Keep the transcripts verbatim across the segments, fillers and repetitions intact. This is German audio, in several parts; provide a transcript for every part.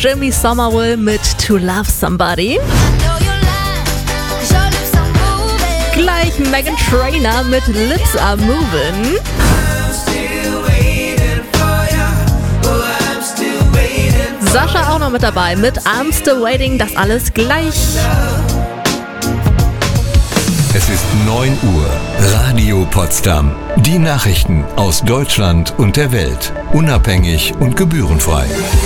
Jimmy Somerville mit To Love Somebody. Gleich Meghan Trainor mit Lips Are Movin'. Sascha auch noch mit dabei mit I'm Still Waiting, das alles gleich. Es ist neun Uhr. Radio Potsdam. Die Nachrichten aus Deutschland und der Welt. Unabhängig und gebührenfrei.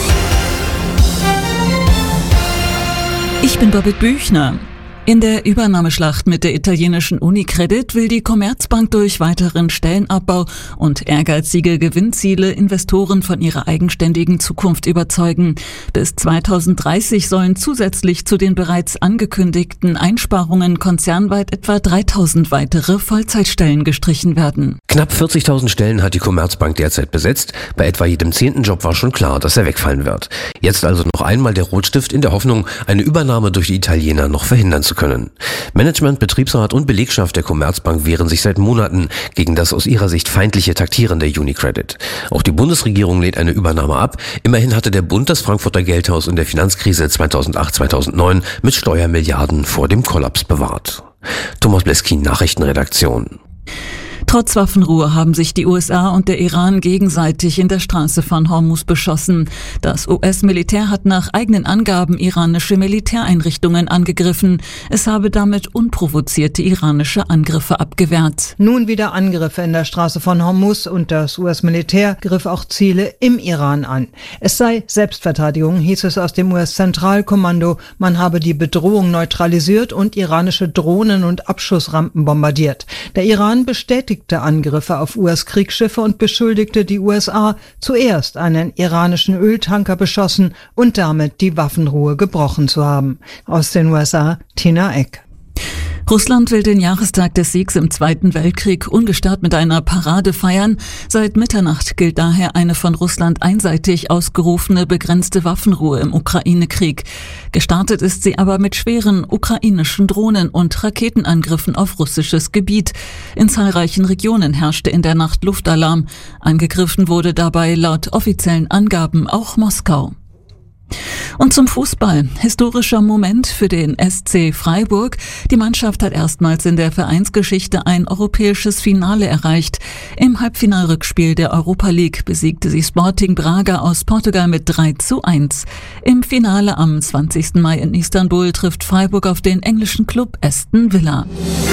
Ich bin Birgit Büchner. In der Übernahmeschlacht mit der italienischen Unicredit will die Commerzbank durch weiteren Stellenabbau und ehrgeizige Gewinnziele Investoren von ihrer eigenständigen Zukunft überzeugen. Bis zweitausenddreißig sollen zusätzlich zu den bereits angekündigten Einsparungen konzernweit etwa dreitausend weitere Vollzeitstellen gestrichen werden. Knapp vierzigtausend Stellen hat die Commerzbank derzeit besetzt. Bei etwa jedem zehnten Job war schon klar, dass er wegfallen wird. Jetzt also noch einmal der Rotstift in der Hoffnung, eine Übernahme durch die Italiener noch verhindern zu können. Management, Betriebsrat und Belegschaft der Commerzbank wehren sich seit Monaten gegen das aus ihrer Sicht feindliche Taktieren der Unicredit. Auch die Bundesregierung lehnt eine Übernahme ab. Immerhin hatte der Bund das Frankfurter Geldhaus in der Finanzkrise zweitausendacht zweitausendneun mit Steuermilliarden vor dem Kollaps bewahrt. Thomas Bleskin, Nachrichtenredaktion. Trotz Waffenruhe haben sich die U S A und der Iran gegenseitig in der Straße von Hormuz beschossen. Das U S-Militär hat nach eigenen Angaben iranische Militäreinrichtungen angegriffen. Es habe damit unprovozierte iranische Angriffe abgewehrt. Nun wieder Angriffe in der Straße von Hormuz und das U S-Militär griff auch Ziele im Iran an. Es sei Selbstverteidigung, hieß es aus dem U S-Zentralkommando. Man habe die Bedrohung neutralisiert und iranische Drohnen und Abschussrampen bombardiert. Der Iran bestätigt Angriffe auf U S-Kriegsschiffe und beschuldigte die U S A, zuerst einen iranischen Öltanker beschossen und damit die Waffenruhe gebrochen zu haben. Aus den U S A, Tina Eck. Russland will den Jahrestag des Siegs im Zweiten Weltkrieg ungestört mit einer Parade feiern. Seit Mitternacht gilt daher eine von Russland einseitig ausgerufene begrenzte Waffenruhe im Ukraine-Krieg. Gestartet ist sie aber mit schweren ukrainischen Drohnen und Raketenangriffen auf russisches Gebiet. In zahlreichen Regionen herrschte in der Nacht Luftalarm. Angegriffen wurde dabei laut offiziellen Angaben auch Moskau. Und zum Fußball. Historischer Moment für den S C Freiburg. Die Mannschaft hat erstmals in der Vereinsgeschichte ein europäisches Finale erreicht. Im Halbfinalrückspiel der Europa League besiegte sie Sporting Braga aus Portugal mit drei zu eins. Im Finale am zwanzigsten Mai in Istanbul trifft Freiburg auf den englischen Club Aston Villa.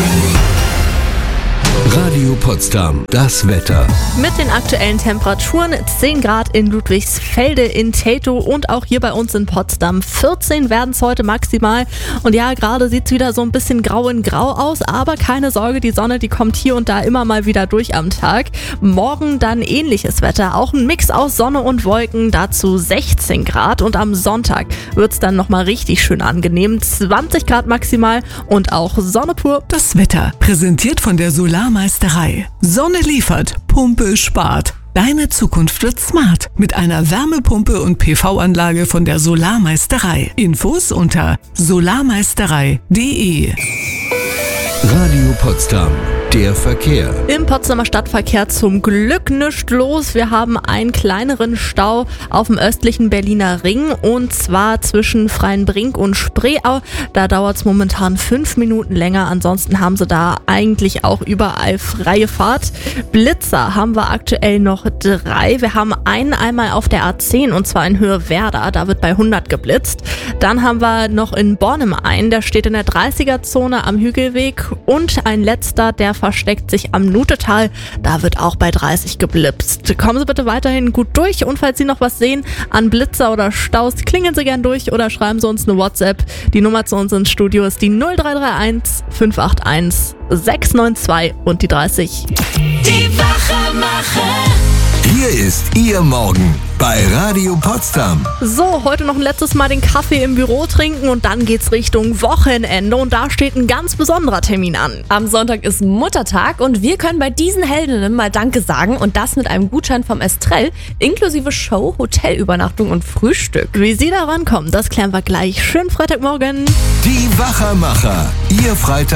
Radio Potsdam, das Wetter. Mit den aktuellen Temperaturen zehn Grad in Ludwigsfelde, in Theto und auch hier bei uns in Potsdam. vierzehn werden es heute maximal. Und ja, gerade sieht es wieder so ein bisschen grau in grau aus, aber keine Sorge, die Sonne, die kommt hier und da immer mal wieder durch am Tag. Morgen dann ähnliches Wetter, auch ein Mix aus Sonne und Wolken, dazu sechzehn Grad. Und am Sonntag wird es dann nochmal richtig schön angenehm, zwanzig Grad maximal und auch Sonne pur. Das Wetter, präsentiert von der Solarmeisterei. Sonne liefert, Pumpe spart. Deine Zukunft wird smart mit einer Wärmepumpe und P V-Anlage von der Solarmeisterei. Infos unter solarmeisterei punkt de. Radio Potsdam, der Verkehr. Im Potsdamer Stadtverkehr zum Glück nichts los. Wir haben einen kleineren Stau auf dem östlichen Berliner Ring und zwar zwischen Freienbrink und Spreeau. Da dauert es momentan fünf Minuten länger. Ansonsten haben sie da eigentlich auch überall freie Fahrt. Blitzer haben wir aktuell noch drei. Wir haben einen einmal auf der A zehn und zwar in Höhe Werder. Da wird bei hundert geblitzt. Dann haben wir noch in Bornem einen. Der steht in der dreißiger-Zone am Hügelweg. Und ein letzter, der versteckt sich am Nutetal. Da wird auch bei dreißig geblitzt. Kommen Sie bitte weiterhin gut durch und falls Sie noch was sehen an Blitzer oder Staus, klingeln Sie gern durch oder schreiben Sie uns eine WhatsApp. Die Nummer zu uns ins Studio ist die null drei drei eins fünf acht eins sechs neun zwei und die dreißig. Die Wachemacher. Hier ist Ihr Morgen bei Radio Potsdam. So, heute noch ein letztes Mal den Kaffee im Büro trinken und dann geht's Richtung Wochenende und da steht ein ganz besonderer Termin an. Am Sonntag ist Muttertag und wir können bei diesen Heldinnen mal Danke sagen und das mit einem Gutschein vom Estrell inklusive Show, Hotelübernachtung und Frühstück. Wie Sie da rankommen, das klären wir gleich. Schönen Freitagmorgen. Die Wachemacher, Ihr Freitag.